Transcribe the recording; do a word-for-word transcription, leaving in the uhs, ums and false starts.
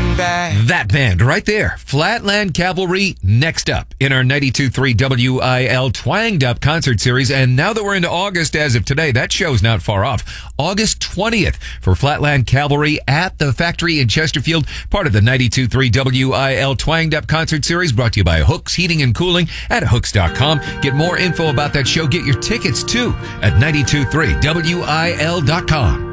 coming back. That band right there, Flatland Cavalry, next up in our ninety-two point three W I L Twanged Up concert series. And now that we're into August as of today, that show's not far off. August twentieth for Flatland Cavalry at the Factory in Chesterfield, part of the ninety-two point three W I L Twanged Up concert series, brought to you by Hooks Heating and Cooling at hooks dot com. Get more info about that show. Get your tickets too at ninety-two point three W I L dot com.